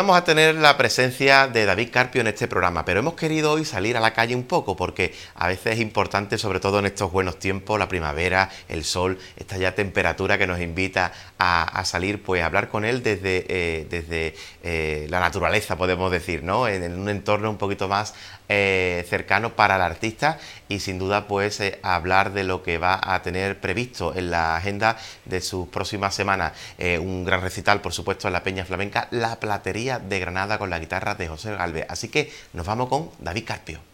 vamos a tener la presencia de David Carpio en este programa, pero hemos querido hoy salir a la calle un poco porque a veces es importante, sobre todo en estos buenos tiempos, la primavera, el sol, esta ya temperatura que nos invita a salir, pues a hablar con él desde la naturaleza, podemos decir, ¿no? En un entorno un poquito más cercano para el artista y sin duda pues hablar de lo que va a tener previsto en la agenda de sus próximas semanas. Un gran recital, por supuesto, en la Peña Flamenca, La Platería de Granada, con la guitarra de José Galvez. Así que nos vamos con David Carpio.